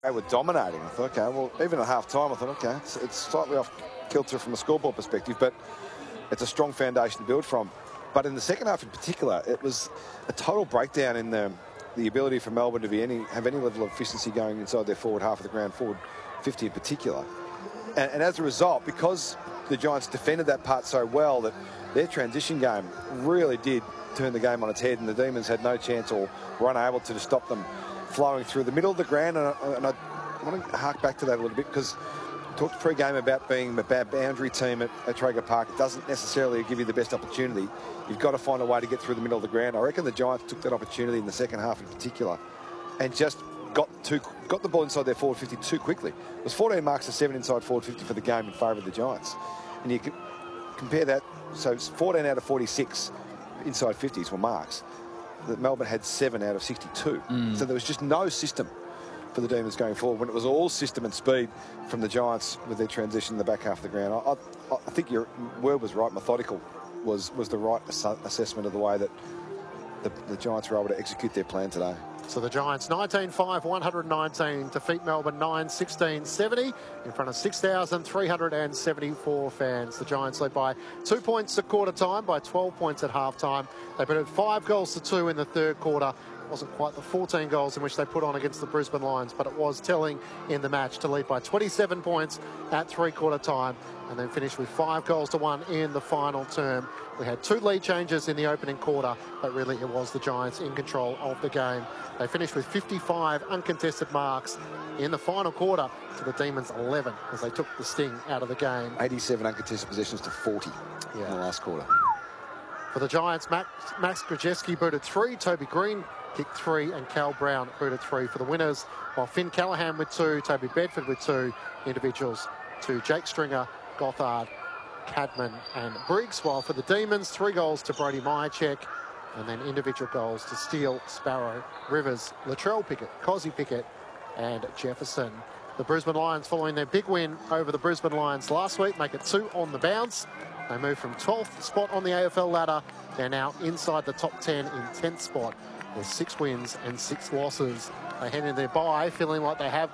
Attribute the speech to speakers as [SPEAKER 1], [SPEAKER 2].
[SPEAKER 1] They were dominating. I thought, okay, well, even at half-time, I thought, okay, it's slightly off kilter from a scoreboard perspective, but it's a strong foundation to build from. But in the second half in particular, it was a total breakdown in the ability for Melbourne to have any level of efficiency going inside their forward half of the ground, forward 50 in particular. And as a result, because the Giants defended that part so well, that their transition game really did turn the game on its head, and the Demons had no chance or were unable to stop them flowing through the middle of the ground. And I want to hark back to that a little bit, because we talked pre-game about being a bad boundary team at Traeger Park. It doesn't necessarily give you the best opportunity. You've got to find a way to get through the middle of the ground. I reckon the Giants took that opportunity in the second half in particular and just got the ball inside their forward 50 too quickly. It was 14 marks to 7 inside forward 50 for the game in favour of the Giants. And you can compare that, so it's 14 out of 46 inside 50s were marks. Melbourne had 7 out of 62. So there was just no system for the Demons going forward, when it was all system and speed from the Giants with their transition in the back half of the ground. I think your word was right. Methodical was the right assessment of the way that the Giants were able to execute their plan today.
[SPEAKER 2] So the Giants 19-5, 119, defeat Melbourne 9-16, 70 in front of 6,374 fans. The Giants led by 2 points at quarter time, by 12 points at half time. They put it 5 goals to 2 in the third quarter. Wasn't quite the 14 goals in which they put on against the Brisbane Lions, but it was telling in the match to lead by 27 points at three-quarter time and then finish with 5 goals to 1 in the final term. We had 2 lead changes in the opening quarter, but really it was the Giants in control of the game. They finished with 55 uncontested marks in the final quarter to the Demons 11 as they took the sting out of the game.
[SPEAKER 1] 87 uncontested possessions to 40 in the last quarter.
[SPEAKER 2] For the Giants, Max Krzyzewski booted 3, Toby Green kicked 3, and Cal Brown booted 3 for the winners, while Finn Callaghan with 2, Toby Bedford with 2 individuals to Jake Stringer, Gothard, Cadman and Briggs, while for the Demons, 3 goals to Brody Myercheck, and then individual goals to Steele, Sparrow, Rivers, Latrell Pickett, Cozzy Pickett and Jefferson. The Brisbane Lions, following their big win over the Brisbane Lions last week, make it 2 on the bounce. They move from 12th spot on the AFL ladder. They're now inside the top 10 in 10th spot. There's 6 wins and 6 losses. They head in their bye feeling like they have